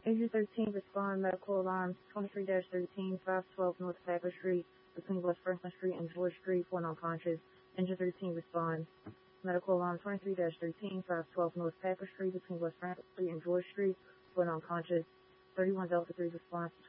Engine 13, respond medical alarms 23-13, 512 North Packer Street, between West Franklin Street and George Street, 1 unconscious. Engine 13, respond medical alarm 23-13, 512 North Packer Street, between West Franklin Street and George Street, 1 unconscious. 31 Delta 3, response